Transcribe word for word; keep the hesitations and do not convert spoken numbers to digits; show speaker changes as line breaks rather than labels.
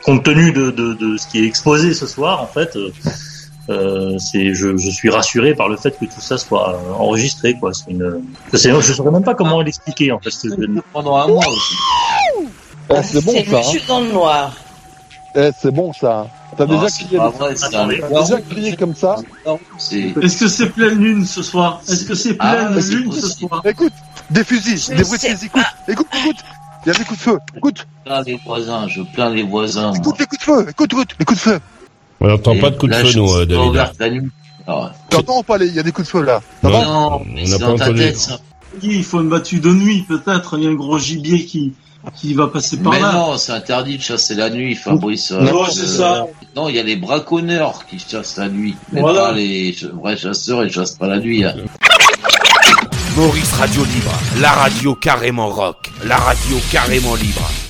compte tenu de, de, de ce qui est exposé ce soir, en fait, euh, euh, c'est, je, je suis rassuré par le fait que tout ça soit enregistré, quoi. C'est une, c'est, je saurais même pas comment l'expliquer, en fait. C'est,
pendant un mois aussi.
Eh, c'est bon
c'est
ça.
Monsieur dans le noir.
Eh, c'est bon ça. T'as
Non,
déjà
c'est
crié,
pas vrai, c'est un-
t'as déjà crié comme ça.
Non, c'est...
Est-ce que c'est pleine lune ce soir? Est-ce que c'est pleine
Ah, c'est
lune ce
possible.
soir?
Écoute, des fusils,
Je
des bruits de
sais
fusils. Écoute, écoute, écoute. Il y a des coups de feu. Écoute,
Je plains les voisins, je plains les voisins. moi.
écoute les coups de feu. Écoute, écoute, les coups de feu.
On n'entend
Et
pas de coup de
là,
feu,
je
nous,
suis
euh,
pas
Dalida.
ouverte la nuit. Alors,
T'entends ou pas les, il y a des coups de feu là. Ça
Non.
va?
non, mais
on
c'est
n'a
dans
pas
ta
entendu.
tête, ça.
Il faut une battue de nuit peut-être. Il y a un gros gibier qui qui va passer par
Mais
là.
non, c'est interdit de chasser la nuit, Fabrice.
Non,
Euh,
c'est ça.
Non, il y a les braconneurs qui chassent la nuit. Mais
Voilà.
pas les ch- vrais chasseurs, ils chassent pas la nuit. Hein.
Maurice Radio Libre, la radio carrément rock, la radio carrément libre.